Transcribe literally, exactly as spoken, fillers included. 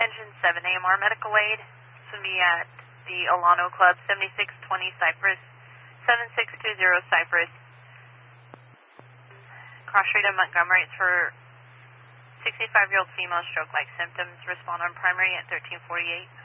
Engine seven A M R medical aid. This will be at the Alano Club, seventy-six twenty Cypress, seven six two zero Cypress. Cross street of Montgomery. It's for sixty-five-year-old female stroke-like symptoms. Respond on primary at thirteen forty-eight.